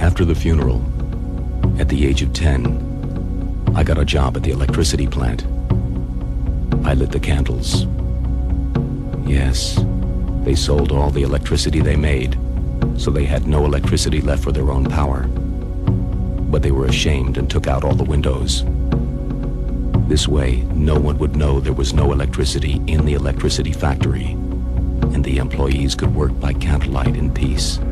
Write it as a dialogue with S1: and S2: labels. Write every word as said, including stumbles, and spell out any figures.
S1: After the funeral, at the age of ten, I got a job at the electricity plant. I lit the candles. Yes, they sold all the electricity they made, so they had no electricity left for their own power. But they were ashamed and took out all the windows. This way, no one would know there was no electricity in the electricity factory, and the employees could work by candlelight in peace.